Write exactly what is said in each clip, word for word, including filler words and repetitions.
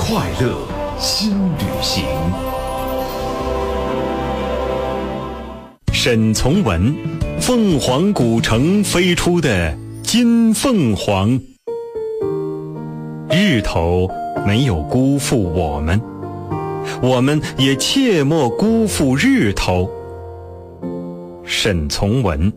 快乐新旅行。 沈从文，凤凰古城飞出的金凤凰。日头没有辜负我们，我们也切莫辜负日头。沈从文。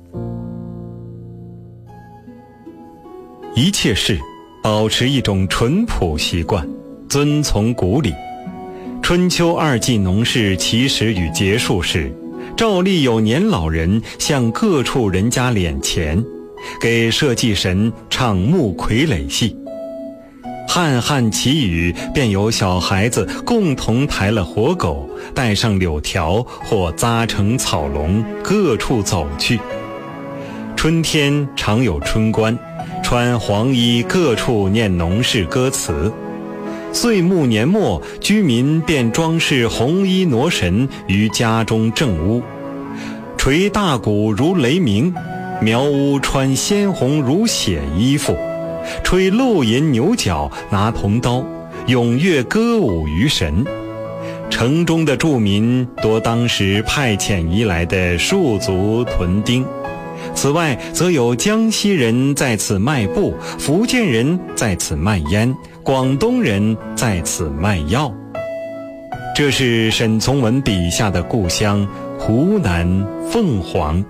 一切事保持一种淳朴习惯，遵从古礼。春秋二季农事起始与结束时，照例有年老人向各处人家敛钱，给社稷神唱木傀儡戏。汉汉祈雨，便有小孩子共同抬了活狗，带上柳条或扎成草笼，各处走去。春天常有春官，穿黄衣各处念农事歌词。岁暮年末，居民便装饰红衣挪神于家中正屋，捶大鼓如雷鸣，苗屋穿鲜红如血衣服，吹漏银牛角，拿铜刀，踊跃歌舞于神。城中的住民多当时派遣移来的戍族屯丁，此外则有江西人在此卖布，福建人在此卖烟，广东人在此卖药。这是沈从文笔下的故乡湖南凤凰。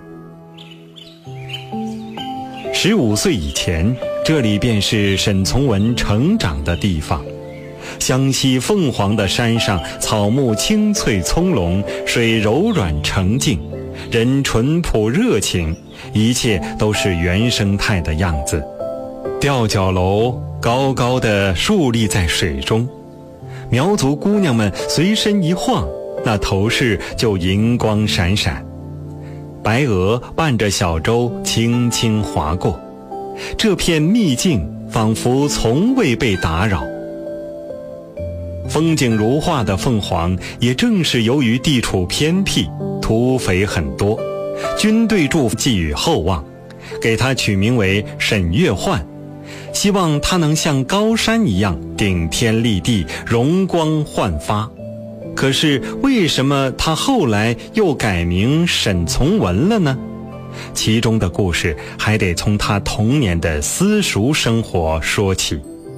十五岁以前，这里便是沈从文成长的地方。湘西凤凰的山上，草木青翠葱茏，水柔软澄净，人淳朴热情，一切都是原生态的样子。吊脚楼高高地竖立在水中，苗族姑娘们随身一晃，那头饰就银光闪闪。白鹅伴着小舟轻轻划过，这片秘境仿佛从未被打扰。风景如画的凤凰，也正是由于地处偏僻，土匪很多，军队驻寄予厚望，给它取名为沈月焕，希望它能像高山一样顶天立地，容光焕发。可是为什么他后来又改名沈从文了呢？其中的故事还得从他童年的私塾生活说起。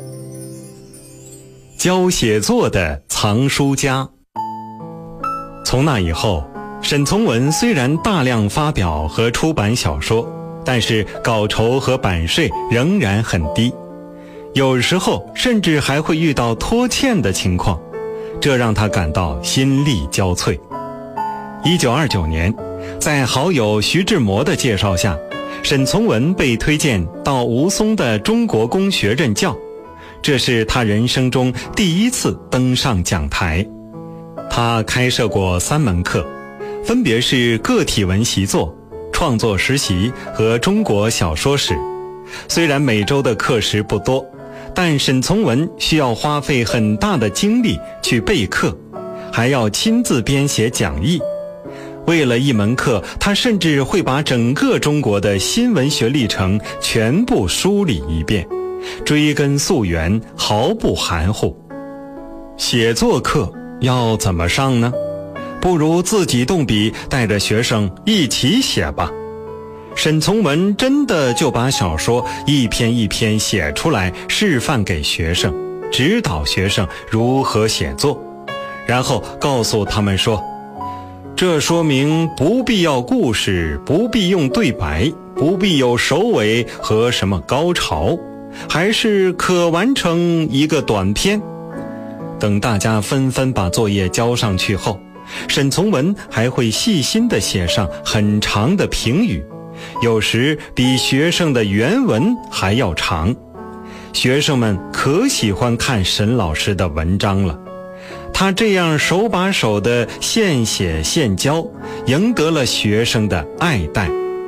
教写作的藏书家。从那以后，沈从文虽然大量发表和出版小说，但是稿酬和版税仍然很低，有时候甚至还会遇到拖欠的情况，这让他感到心力交瘁。一九二九年，在好友徐志摩的介绍下，沈从文被推荐到吴淞的中国公学任教，这是他人生中第一次登上讲台。他开设过三门课，分别是个体文习作、创作实习和中国小说史。虽然每周的课时不多，但沈从文需要花费很大的精力去备课，还要亲自编写讲义。为了一门课，他甚至会把整个中国的新文学历程全部梳理一遍，追根溯源，毫不含糊。写作课要怎么上呢？不如自己动笔，带着学生一起写吧。沈从文真的就把小说一篇一篇写出来，示范给学生，指导学生如何写作，然后告诉他们说，这说明不必要故事，不必用对白，不必有首尾和什么高潮，还是可完成一个短篇。等大家纷纷把作业交上去后，沈从文还会细心地写上很长的评语，有时比学生的原文还要长。学生们可喜欢看沈老师的文章了，他这样手把手的现写现教，赢得了学生的爱戴。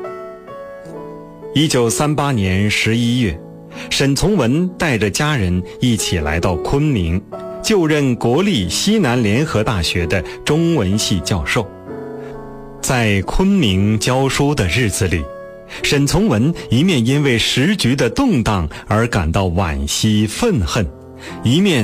一九三八年十一月，沈从文带着家人一起来到昆明，就任国立西南联合大学的中文系教授。在昆明教书的日子里，沈从文一面因为时局的动荡而感到惋惜愤恨，一面